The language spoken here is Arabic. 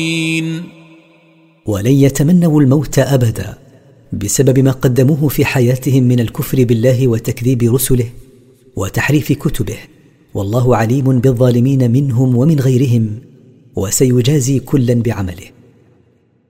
ولن يتمنوا الموت أبدا بسبب ما قدموه في حياتهم من الكفر بالله وتكذيب رسله وتحريف كتبه، والله عليم بالظالمين منهم ومن غيرهم، وسيجازي كلا بعمله.